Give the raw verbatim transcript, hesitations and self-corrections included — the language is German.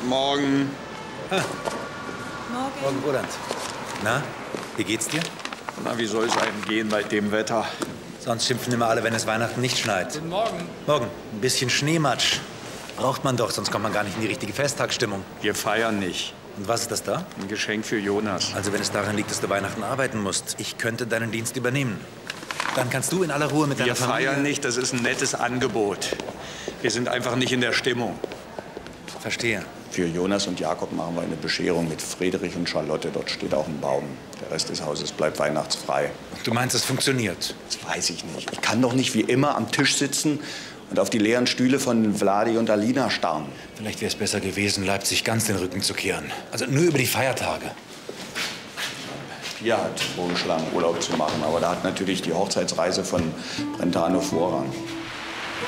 Morgen. Ah. Morgen. Morgen, Roland. Na, wie geht's dir? Na, wie soll es einem gehen bei dem Wetter? Sonst schimpfen immer alle, wenn es Weihnachten nicht schneit. Guten Morgen. Morgen. Ein bisschen Schneematsch. Braucht man doch, sonst kommt man gar nicht in die richtige Festtagsstimmung. Wir feiern nicht. Und was ist das da? Ein Geschenk für Jonas. Also wenn es daran liegt, dass du Weihnachten arbeiten musst, ich könnte deinen Dienst übernehmen. Dann kannst du in aller Ruhe mit deiner Wir Familie... feiern nicht, das ist ein nettes Angebot. Wir sind einfach nicht in der Stimmung. Verstehe. Für Jonas und Jakob machen wir eine Bescherung mit Friedrich und Charlotte. Dort steht auch ein Baum. Der Rest des Hauses bleibt weihnachtsfrei. Du meinst, es funktioniert? Das weiß ich nicht. Ich kann doch nicht wie immer am Tisch sitzen und auf die leeren Stühle von Vladi und Alina starren. Vielleicht wäre es besser gewesen, Leipzig ganz den Rücken zu kehren. Also nur über die Feiertage. Pia hat vorgeschlagen, Urlaub zu machen. Aber da hat natürlich die Hochzeitsreise von Brentano Vorrang.